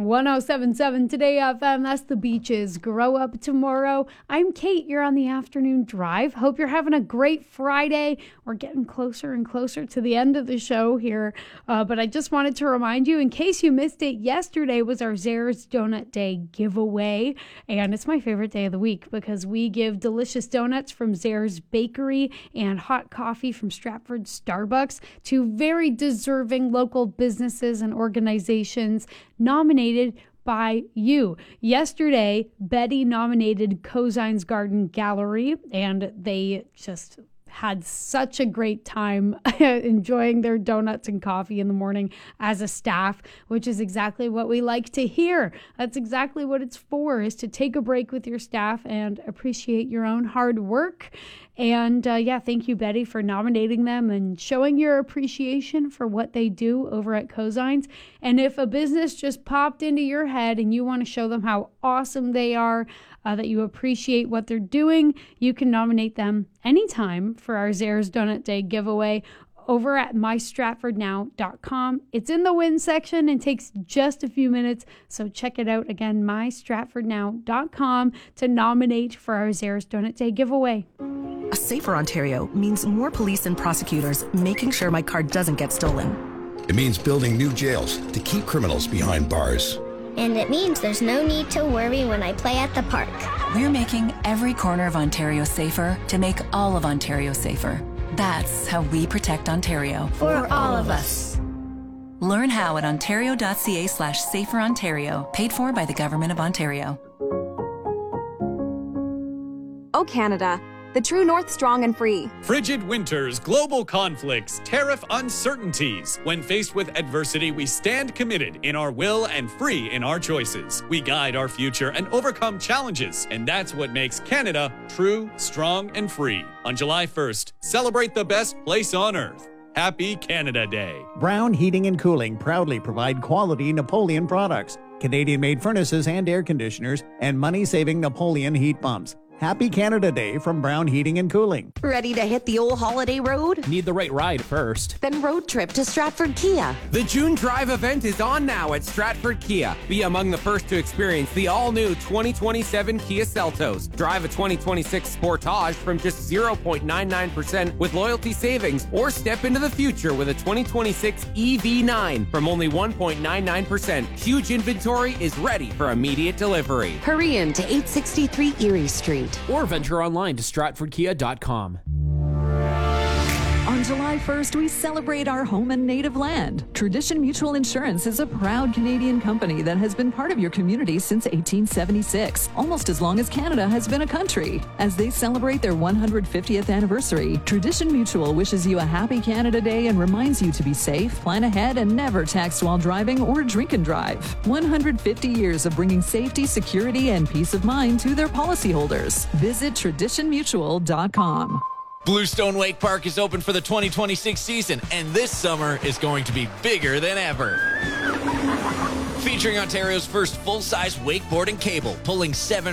107.7 Today FM. That's the Beaches. Grow up tomorrow. I'm Kate. You're on the afternoon drive. Hope you're having a great Friday. We're getting closer and closer to the end of the show here. But I just wanted to remind you, in case you missed it, yesterday was our Zares Donut Day giveaway. And it's my favorite day of the week because we give delicious donuts from Zares Bakery and hot coffee from Stratford Starbucks to very deserving local businesses and organizations nominated by you. Yesterday, Betty nominated Cozines Garden Gallery, and they just had such a great time enjoying their donuts and coffee in the morning as a staff, which is exactly what we like to hear. That's exactly what it's for, is to take a break with your staff and appreciate your own hard work. And thank you, Betty, for nominating them and showing your appreciation for what they do over at Cozines. And if a business just popped into your head and you want to show them how awesome they are, that you appreciate what they're doing, you can nominate them anytime for our Zares Donut Day giveaway over at mystratfordnow.com. It's in the win section and takes just a few minutes, so check it out again, mystratfordnow.com, to nominate for our Zares Donut Day giveaway. A safer Ontario means more police and prosecutors making sure my car doesn't get stolen. It means building new jails to keep criminals behind bars. And it means there's no need to worry when I play at the park. We're making every corner of Ontario safer to make all of Ontario safer. That's how we protect Ontario. For all of us. Learn how at ontario.ca/saferontario, paid for by the Government of Ontario. Oh, Canada, the true north, strong and free. Frigid winters, global conflicts, tariff uncertainties. When faced with adversity, we stand committed in our will and free in our choices. We guide our future and overcome challenges, and that's what makes Canada true, strong, and free. On July 1st, celebrate the best place on earth. Happy Canada Day. Brown Heating and Cooling proudly provide quality Napoleon products, Canadian-made furnaces and air conditioners, and money-saving Napoleon heat pumps. Happy Canada Day from Brown Heating and Cooling. Ready to hit the old holiday road? Need the right ride first. Then road trip to Stratford Kia. The June Drive event is on now at Stratford Kia. Be among the first to experience the all-new 2027 Kia Seltos. Drive a 2026 Sportage from just 0.99% with loyalty savings, or step into the future with a 2026 EV9 from only 1.99%. Huge inventory is ready for immediate delivery. Hurry in to 863 Erie Street. Or venture online to stratfordkia.com. On July 1st, we celebrate our home and native land. Tradition Mutual Insurance is a proud Canadian company that has been part of your community since 1876, almost as long as Canada has been a country. As they celebrate their 150th anniversary, Tradition Mutual wishes you a happy Canada Day and reminds you to be safe, plan ahead, and never text while driving or drink and drive. 150 years of bringing safety, security, and peace of mind to their policyholders. Visit traditionmutual.com. Bluestone Wake Park is open for the 2026 season, and this summer is going to be bigger than ever. Featuring Ontario's first full-size wakeboarding cable, pulling 7